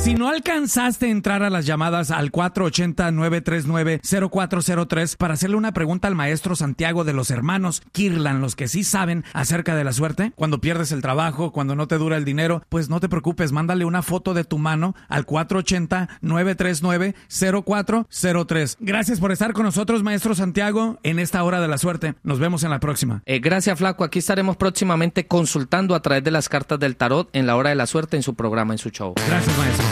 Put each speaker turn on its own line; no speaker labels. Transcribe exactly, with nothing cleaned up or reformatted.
Si no alcanzaste a entrar a las llamadas al cuatro ocho cero, nueve tres nueve, cero cuatro cero tres para hacerle una pregunta al maestro Santiago de los hermanos Kirlan, los que sí saben acerca de la suerte, cuando pierdes el trabajo, cuando no te dura el dinero, pues no te preocupes, mándale una foto de tu mano al cuatro ocho cero, nueve tres nueve, cero cuatro cero tres. Gracias por estar con nosotros, maestro Santiago, en esta hora de la suerte. Nos vemos en la próxima.
Eh, gracias, Flaco. Aquí estaremos próximamente consultando a través de las cartas del tarot en la hora de la suerte en su programa, en su show.
Gracias, maestro.